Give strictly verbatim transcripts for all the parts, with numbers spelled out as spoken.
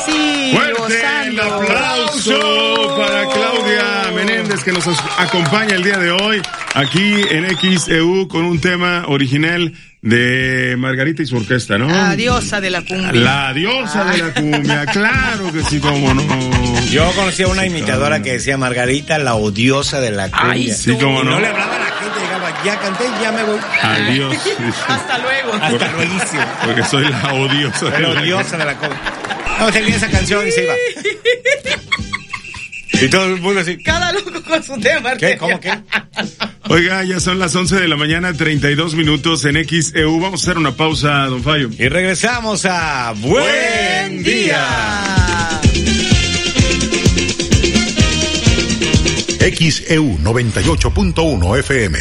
sí. Fuerte Gozando. el aplauso para Claudia Menéndez, que nos acompaña el día de hoy aquí en X E U con un tema original de Margarita y su orquesta, ¿no? La diosa de la cumbia. La diosa ah. de la cumbia, claro que sí, cómo no. Yo conocí a una imitadora que decía Margarita, la odiosa de la cumbia. Ay, sí, cómo no. Y no le hablaba a la gente, llegaba, ya canté, ya me voy. Adiós. Hasta luego. Hasta luego. Porque soy la odiosa. La de odiosa de la cumbia. No, tenía esa canción y se iba. Y todo el mundo así. Cada loco con su tema. ¿Qué? ¿Cómo qué? Oiga, ya son las once de la mañana, treinta y dos minutos en X E U. Vamos a hacer una pausa, don Fallo. Y regresamos a Buen, Buen Día. X E U noventa y ocho punto uno F M.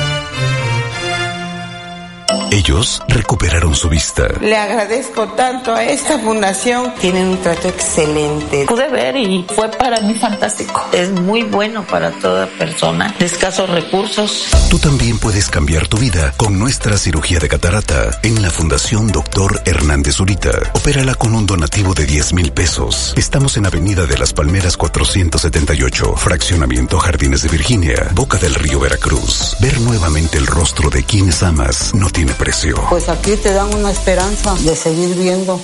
Ellos recuperaron su vista. Le agradezco tanto a esta fundación. Tienen un trato excelente. Pude ver y fue para mí fantástico. Es muy bueno para toda persona de escasos recursos. Tú también puedes cambiar tu vida con nuestra cirugía de catarata en la Fundación Doctor Hernández Zurita. Opérala con un donativo de diez mil pesos. Estamos en Avenida de las Palmeras cuatrocientos setenta y ocho, Fraccionamiento Jardines de Virginia, Boca del Río, Veracruz. Ver nuevamente el rostro de quienes amas no tiene precio. Pues aquí te dan una esperanza de seguir viendo.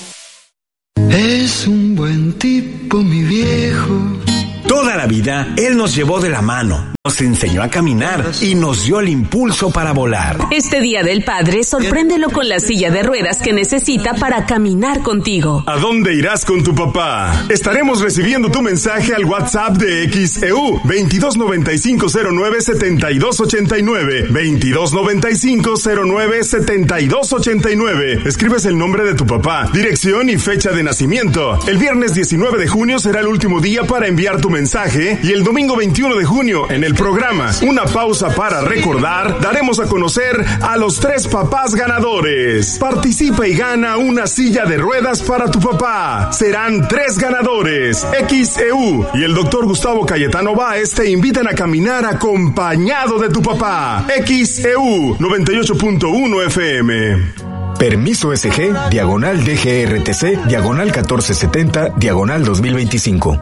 Es un buen tipo, mi viejo. Toda la vida, él nos llevó de la mano, nos enseñó a caminar y nos dio el impulso para volar. Este Día del Padre, sorpréndelo con la silla de ruedas que necesita para caminar contigo. ¿A dónde irás con tu papá? Estaremos recibiendo tu mensaje al WhatsApp de X E U veintidós noventa y cinco cero nueve setenta y dos ochenta y nueve, veintidós noventa y cinco cero nueve setenta y dos ochenta y nueve. Escribes el nombre de tu papá, dirección y fecha de nacimiento. El viernes diecinueve de junio será el último día para enviar tu mensaje y el domingo veintiuno de junio en el programa Una Pausa para Recordar daremos a conocer a los tres papás ganadores. Participa y gana una silla de ruedas para tu papá. Serán tres ganadores. X E U y el doctor Gustavo Cayetano Báez te invitan a caminar acompañado de tu papá. X E U noventa y ocho punto uno F M. Permiso S G, diagonal D G R T C, diagonal catorce setenta, diagonal dos mil veinticinco.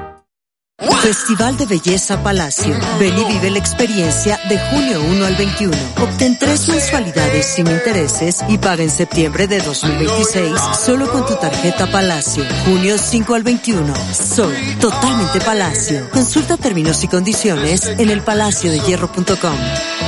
Festival de Belleza Palacio. Ven y vive la experiencia de junio uno al veintiuno. Obtén tres mensualidades sin intereses y paga en septiembre de dos mil veintiséis solo con tu tarjeta Palacio. Junio cinco al veintiuno. Soy totalmente Palacio. Consulta términos y condiciones en el palacio de hierro punto com.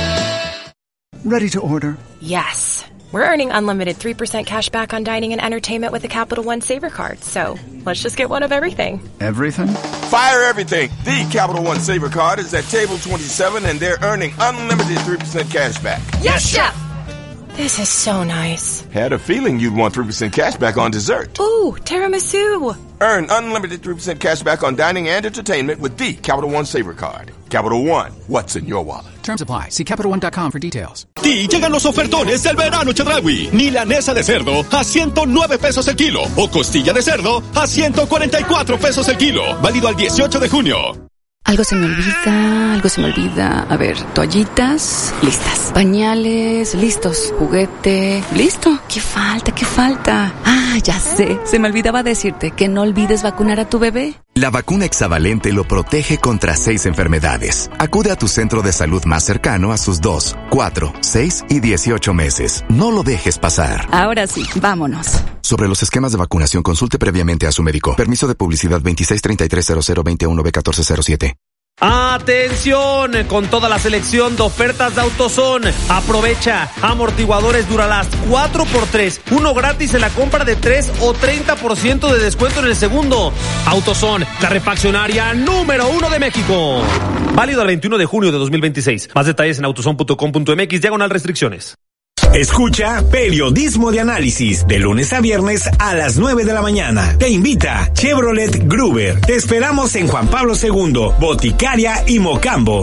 Ready to order? Yes. We're earning unlimited three percent cash back on dining and entertainment with the Capital One Saver Card. So, let's just get one of everything. Everything? Fire everything. The Capital One Saver Card is at table twenty-seven and they're earning unlimited three percent cash back. Yes, Chef! This is so nice. Had a feeling you'd want three percent cash back on dessert. Ooh, tiramisu. Earn unlimited three percent cash back on dining and entertainment with the Capital One Saver Card. Capital One, what's in your wallet? Terms apply. See Capital One dot com for details. Y llegan los ofertones del verano Chedraui. Milanesa de cerdo a ciento nueve pesos el kilo. O costilla de cerdo a ciento cuarenta y cuatro pesos el kilo. Válido al dieciocho de junio. Algo se me olvida, algo se me olvida. A ver, toallitas, listas. Pañales, listos. Juguete, listo. ¿Qué falta? ¿Qué falta? Ah, ya sé. Se me olvidaba decirte que no olvides vacunar a tu bebé. La vacuna hexavalente lo protege contra seis enfermedades. Acude a tu centro de salud más cercano a sus dos, cuatro, seis y dieciocho meses. No lo dejes pasar. Ahora sí, vámonos. Sobre los esquemas de vacunación, consulte previamente a su médico. Permiso de publicidad veintiséis treinta y tres cero cero veintiuno B catorce cero siete. ¡Atención! Con toda la selección de ofertas de AutoZone. Aprovecha. Amortiguadores Duralast cuatro por tres. Uno gratis en la compra de tres o treinta por ciento de descuento en el segundo. AutoZone, la refaccionaria número uno de México. Válido al veintiuno de junio de dos mil veintiséis. Más detalles en autozone punto com punto m x, diagonal restricciones. Escucha Periodismo de Análisis de lunes a viernes a las nueve de la mañana. Te invita Chevrolet Gruber. Te esperamos en Juan Pablo segundo, Boticaria y Mocambo.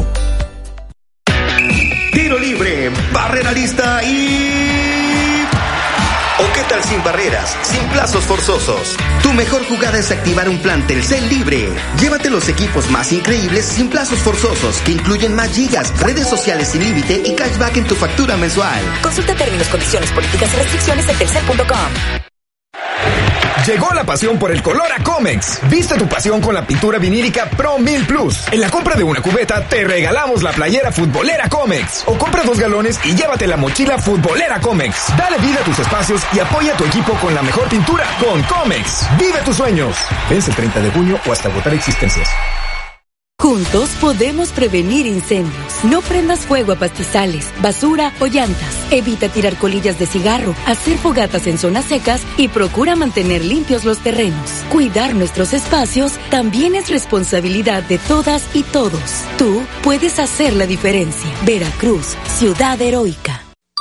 Tiro libre, barrera lista y... ¿O qué tal sin barreras, sin plazos forzosos? Tu mejor jugada es activar un plan Telcel libre. Llévate los equipos más increíbles sin plazos forzosos, que incluyen más gigas, redes sociales sin límite y cashback en tu factura mensual. Consulta términos, condiciones, políticas y restricciones en telcel punto com. Llegó la pasión por el color a Comex. Viste tu pasión con la pintura vinílica Pro mil Plus. En la compra de una cubeta te regalamos la playera futbolera Comex. O compra dos galones y llévate la mochila futbolera Comex. Dale vida a tus espacios y apoya a tu equipo con la mejor pintura con Comex. Vive tus sueños. Vence el treinta de junio o hasta agotar existencias. Juntos podemos prevenir incendios. No prendas fuego a pastizales, basura o llantas. Evita tirar colillas de cigarro, hacer fogatas en zonas secas y procura mantener limpios los terrenos. Cuidar nuestros espacios también es responsabilidad de todas y todos. Tú puedes hacer la diferencia. Veracruz, ciudad heroica.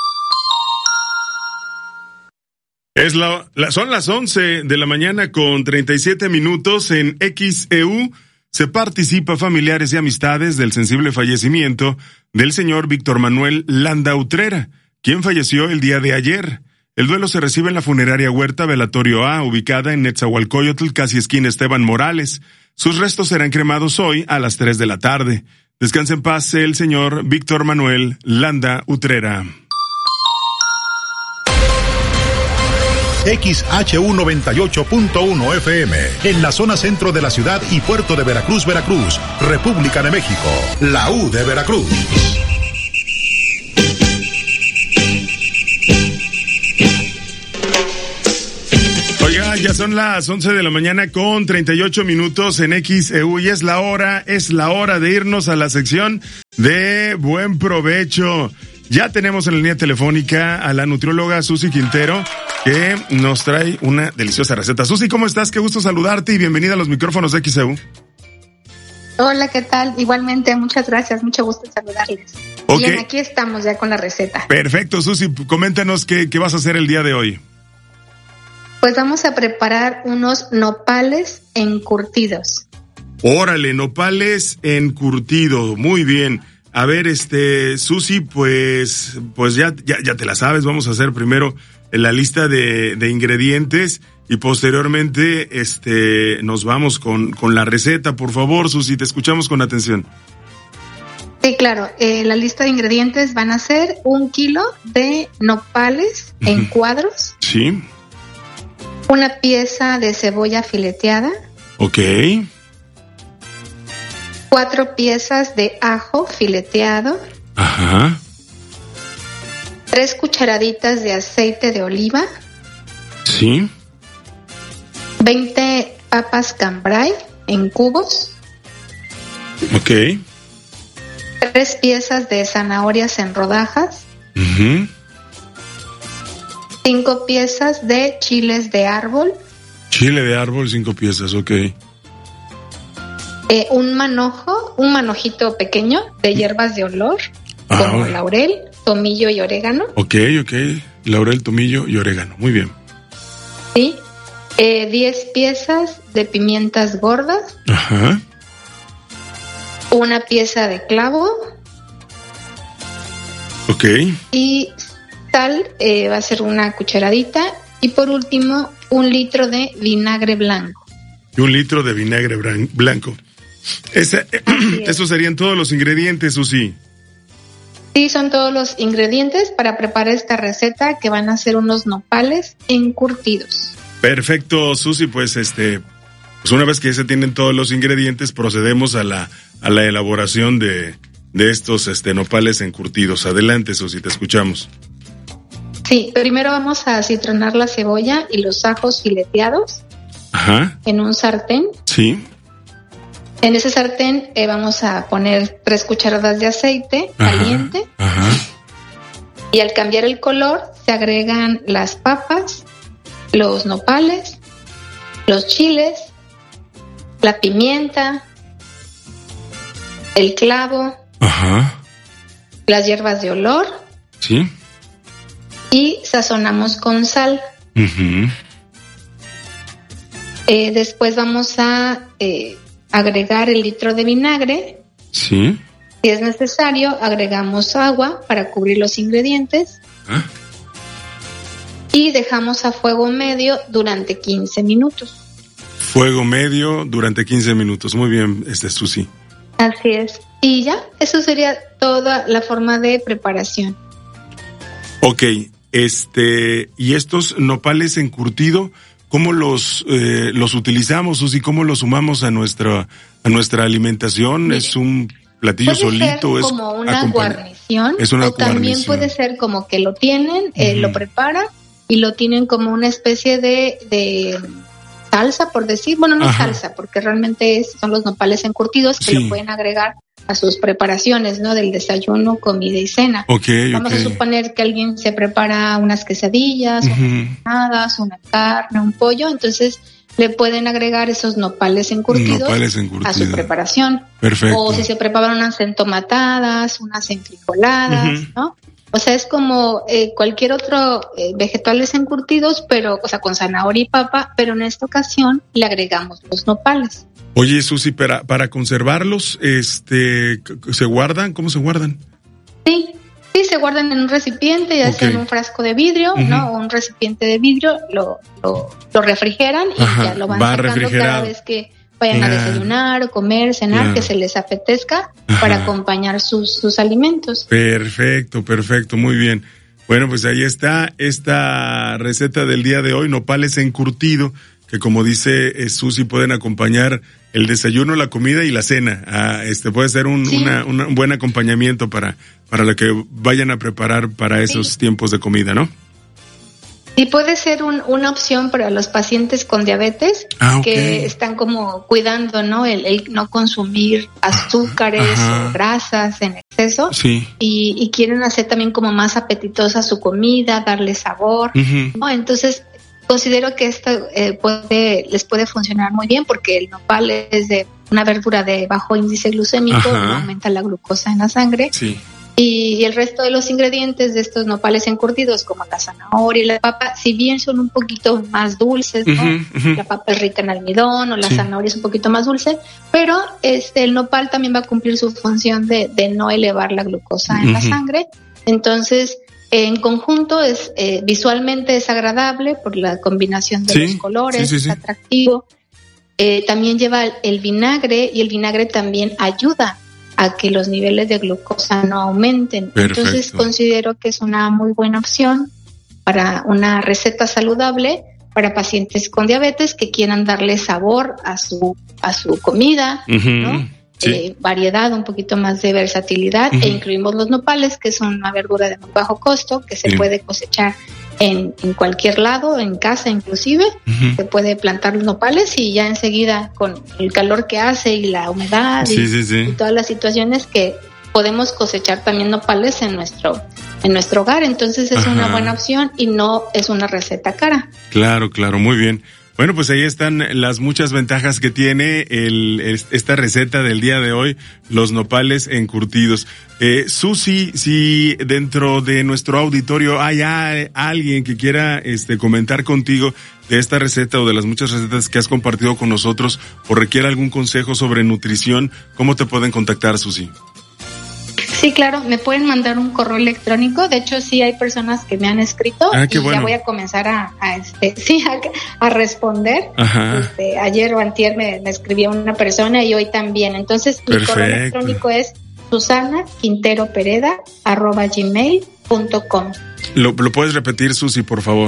Es la, la, son las once de la mañana con treinta y siete minutos en X E U. Se participa familiares y amistades del sensible fallecimiento del señor Víctor Manuel Landa Utrera, quien falleció el día de ayer. El duelo se recibe en la funeraria Huerta Velatorio A, ubicada en Netzahualcóyotl, casi esquina Esteban Morales. Sus restos serán cremados hoy a las tres de la tarde. Descanse en paz el señor Víctor Manuel Landa Utrera. X H U noventa y ocho punto uno F M, en la zona centro de la ciudad y puerto de Veracruz, Veracruz, República de México, la U de Veracruz. Oiga, ya son las once de la mañana con treinta y ocho minutos en X E U y es la hora, es la hora de irnos a la sección de Buen Provecho. Ya tenemos en la línea telefónica a la nutrióloga Susi Quintero, que nos trae una deliciosa receta. Susi, ¿cómo estás? Qué gusto saludarte y bienvenida a los micrófonos de X E U. Hola, ¿qué tal? Igualmente, muchas gracias, mucho gusto en saludarles. Okay. Bien, aquí estamos ya con la receta. Perfecto, Susi, coméntanos qué, qué vas a hacer el día de hoy. Pues vamos a preparar unos nopales encurtidos. Órale, nopales encurtido, muy bien. A ver, este, Susi, pues, pues ya, ya, ya te la sabes, vamos a hacer primero la lista de, de ingredientes y posteriormente, este, nos vamos con, con la receta. Por favor, Susi, te escuchamos con atención. Sí, claro, eh, la lista de ingredientes van a ser un kilo de nopales uh-huh. en cuadros. Sí. Una pieza de cebolla fileteada. Ok. Cuatro piezas de ajo fileteado. Ajá. Tres cucharaditas de aceite de oliva. Sí. Veinte papas cambray en cubos. Ok. Tres piezas de zanahorias en rodajas. Uh-huh. Cinco piezas de chiles de árbol. Chile de árbol, cinco piezas, ok. Eh, un manojo, un manojito pequeño de hierbas de olor, ah, como bueno. laurel, tomillo y orégano. Ok, ok, laurel, tomillo y orégano, muy bien. Sí, eh, diez piezas de pimientas gordas. Ajá. Una pieza de clavo. Ok. Y sal, eh, va a ser una cucharadita. Y por último, un litro de vinagre blanco. Y un litro de vinagre blanco. Ese, esos serían todos los ingredientes, Susi. Sí, son todos los ingredientes para preparar esta receta, que van a ser unos nopales encurtidos. Perfecto, Susi, pues este, pues una vez que se tienen todos los ingredientes, procedemos a la a la elaboración de, de estos este nopales encurtidos. Adelante, Susi, te escuchamos. Sí, primero vamos a citronar la cebolla y los ajos fileteados. Ajá. En un sartén. Sí. En ese sartén eh, vamos a poner tres cucharadas de aceite ajá, caliente. Ajá. Y al cambiar el color se agregan las papas, los nopales, los chiles, la pimienta, el clavo, ajá, las hierbas de olor. Sí. Y sazonamos con sal. Uh-huh. Eh, después vamos a eh, agregar el litro de vinagre. Sí. Si es necesario, agregamos agua para cubrir los ingredientes. ¿Ah? Y dejamos a fuego medio durante quince minutos. Fuego medio durante quince minutos. Muy bien, este es Susi. Así es. Y ya, eso sería toda la forma de preparación. Ok, este, y estos nopales encurtido, cómo los eh, los utilizamos, Susi? ¿Cómo los sumamos a nuestra a nuestra alimentación? Mire, ¿es un platillo puede solito? Ser ¿Es como una guarnición? Es una o también guarnición. Puede ser como que lo tienen, eh, uh-huh. lo preparan y lo tienen como una especie de, de salsa, por decir, bueno, no Ajá. salsa, porque realmente es, son los nopales encurtidos que sí. lo pueden agregar a sus preparaciones, ¿no? Del desayuno, comida y cena. Okay, Vamos okay. a suponer que alguien se prepara unas quesadillas, uh-huh. unas empanadas, una carne, un pollo, entonces le pueden agregar esos nopales encurtidos, nopales encurtidos. a su preparación. Perfecto. O si se preparan unas entomatadas, unas enfrijoladas, uh-huh. ¿no? O sea, es como eh, cualquier otro eh, vegetales encurtidos, pero, o sea, con zanahoria y papa, pero en esta ocasión le agregamos los nopales. Oye, Susi, para, para conservarlos, este, ¿se guardan? ¿Cómo se guardan? Sí, sí, se guardan en un recipiente, ya okay. sea en un frasco de vidrio, uh-huh. ¿no? O un recipiente de vidrio, lo, lo, lo refrigeran y Ajá, ya lo van va sacando cada vez que vayan yeah. a desayunar o comer, cenar, yeah. que se les apetezca Ajá. para acompañar sus, sus alimentos. Perfecto, perfecto, muy bien. Bueno, pues ahí está esta receta del día de hoy, nopales encurtido, que como dice eh, Susi, pueden acompañar el desayuno, la comida y la cena. Ah, este puede ser un, sí. una, una, un buen acompañamiento para, para lo que vayan a preparar para esos sí. tiempos de comida, ¿no? Y puede ser un, una opción para los pacientes con diabetes ah, okay. que están como cuidando, ¿no? El, el no consumir azúcares Ajá. o grasas en exceso sí. y, y quieren hacer también como más apetitosa su comida, darle sabor, uh-huh. ¿no? Entonces considero que esto eh, puede, les puede funcionar muy bien porque el nopal es de una verdura de bajo índice glucémico, no aumenta la glucosa en la sangre. Sí. Y el resto de los ingredientes de estos nopales encurtidos, como la zanahoria y la papa, si bien son un poquito más dulces, ¿no? Uh-huh, uh-huh. La papa es rica en almidón o la sí. zanahoria es un poquito más dulce, pero este el nopal también va a cumplir su función de, de no elevar la glucosa en uh-huh. la sangre. Entonces, en conjunto es eh, visualmente es agradable por la combinación de sí, los colores, sí, sí, sí. es atractivo. Eh, también lleva el vinagre y el vinagre también ayuda a que los niveles de glucosa no aumenten. Perfecto. Entonces considero que es una muy buena opción para una receta saludable para pacientes con diabetes que quieran darle sabor a su a su comida, uh-huh. ¿no? Sí. Eh, variedad, un poquito más de versatilidad uh-huh. e incluimos los nopales, que son una verdura de muy bajo costo que se sí. puede cosechar en, en cualquier lado, en casa inclusive, uh-huh. se puede plantar los nopales y ya enseguida con el calor que hace y la humedad sí, y, sí, sí. y todas las situaciones que podemos cosechar también nopales en nuestro en nuestro hogar, entonces es Ajá. una buena opción y no es una receta cara. Claro, claro, muy bien. Bueno, pues ahí están las muchas ventajas que tiene el, esta receta del día de hoy, los nopales encurtidos. Eh, Susi, si dentro de nuestro auditorio hay a, alguien que quiera este, comentar contigo de esta receta o de las muchas recetas que has compartido con nosotros o requiere algún consejo sobre nutrición, ¿cómo te pueden contactar, Susi? Sí, claro, me pueden mandar un correo electrónico. De hecho, sí hay personas que me han escrito ah, y bueno. ya voy a comenzar a, a este, sí, a, a responder. Ajá. Este, ayer o antier me, me escribió una persona y hoy también. Entonces, mi Perfecto. correo electrónico es susana quintero pereda arroba gmail punto com. ¿Lo, ¿Lo puedes repetir, Susi, por favor?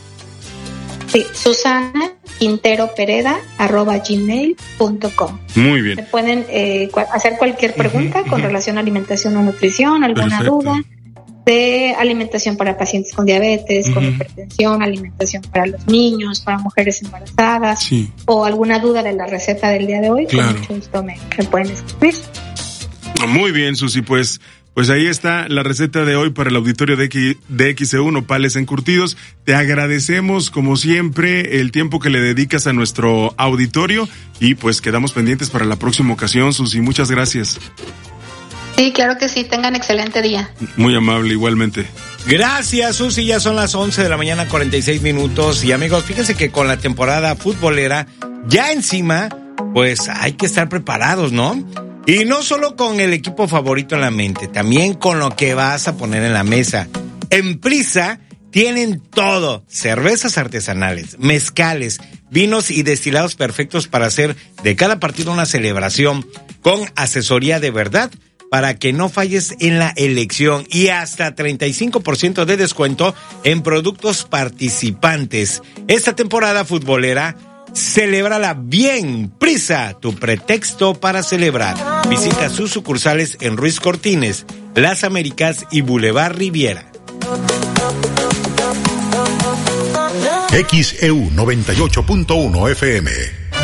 Sí, susana quintero pereda arroba gmail punto com. Muy bien. Me pueden eh, hacer cualquier pregunta uh-huh, con uh-huh. relación a alimentación o nutrición, alguna Perfecto. duda de alimentación para pacientes con diabetes, uh-huh. con hipertensión, alimentación para los niños, para mujeres embarazadas, sí. o alguna duda de la receta del día de hoy, claro. con mucho gusto me, me pueden escribir. Muy bien, Susi, pues Pues ahí está la receta de hoy para el auditorio de, X, de X E U, nopales encurtidos. Te agradecemos, como siempre, el tiempo que le dedicas a nuestro auditorio y pues quedamos pendientes para la próxima ocasión, Susi. Muchas gracias. Sí, claro que sí. Tengan excelente día. Muy amable, igualmente. Gracias, Susi. Ya son las once de la mañana, cuarenta y seis minutos. Y amigos, fíjense que con la temporada futbolera ya encima, pues hay que estar preparados, ¿no? Y no solo con el equipo favorito en la mente, también con lo que vas a poner en la mesa. En Prisa tienen todo: cervezas artesanales, mezcales, vinos y destilados perfectos para hacer de cada partido una celebración, con asesoría de verdad para que no falles en la elección y hasta treinta y cinco por ciento de descuento en productos participantes. Esta temporada futbolera, celébrala bien. Prisa, tu pretexto para celebrar. Visita sus sucursales en Ruiz Cortines, Las Américas y Boulevard Riviera. X E U noventa y ocho punto uno F M.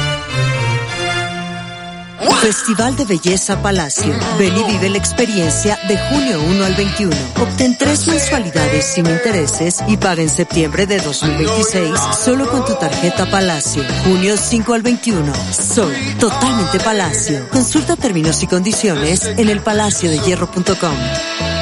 Festival de Belleza Palacio. Ven y vive la experiencia de junio uno al veintiuno. Obtén tres mensualidades sin intereses y paga en septiembre de dos mil veintiséis solo con tu tarjeta Palacio. Junio cinco al veintiuno. Soy totalmente Palacio. Consulta términos y condiciones en el palacio de hierro punto com.